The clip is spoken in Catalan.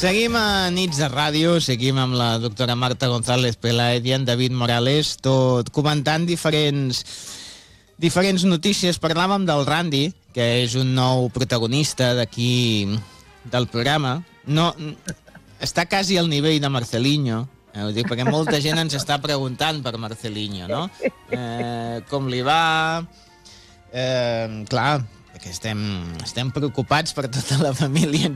Seguim a Nits de Ràdio, seguim amb la doctora Marta González Peláez i en David Morales, tot comentant diferents notícies. Parlàvem del Randy, que és un nou protagonista d'aquí del programa. No, està quasi al nivell de Marcelinho, ho dic perquè molta gent ens està preguntant per Marcelinho, no? Com li va? Clar, perquè estem preocupats per tota la família en